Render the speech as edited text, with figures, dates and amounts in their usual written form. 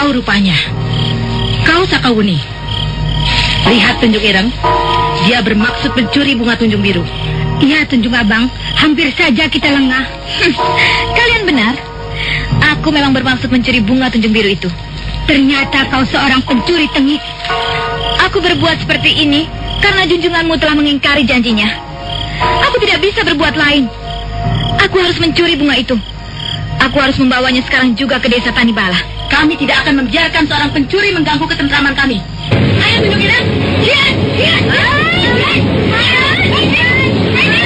kau rupanya. Kau Sakawuni. Lihat Tunjung Ireng. Dia bermaksud mencuri bunga tunjung biru. Iya, Tunjung Abang. Hampir saja kita lengah. Kalian benar. Aku memang bermaksud mencuri bunga tunjung biru itu. Ternyata kau seorang pencuri tengik. Aku berbuat seperti ini karena junjunganmu telah mengingkari janjinya. Aku tidak bisa berbuat lain. Aku harus mencuri bunga itu. Aku harus membawanya sekarang juga ke desa Tanibala. Kami tidak akan membiarkan seorang pencuri mengganggu ketentraman kami. Ayo Tunjung Ireng. Lihat.